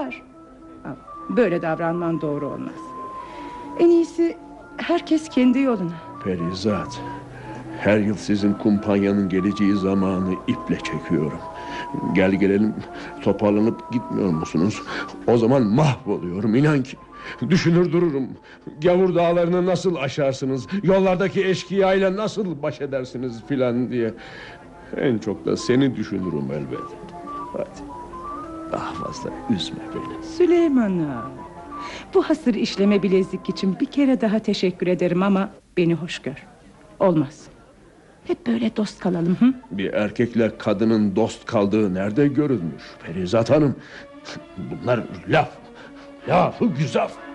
var. Böyle davranman doğru olmaz. En iyisi herkes kendi yoluna. Perizat, her yıl sizin kumpanyanın geleceği zamanı iple çekiyorum. Gel gelelim toparlanıp gitmiyor musunuz? O zaman mahvoluyorum, inan ki. Düşünür dururum. Gavur dağlarını nasıl aşarsınız, yollardaki eşkıyayla nasıl baş edersiniz filan diye. En çok da seni düşünürüm elbet. Hadi, daha fazla üzme beni. Süleyman'a, bu hasır işleme bilezik için bir kere daha teşekkür ederim ama beni hoş gör. Olmaz. Hep böyle dost kalalım. Hı? Bir erkekle kadının dost kaldığı nerede görülmüş Perizat Hanım? Bunlar laf, lafı güzaf.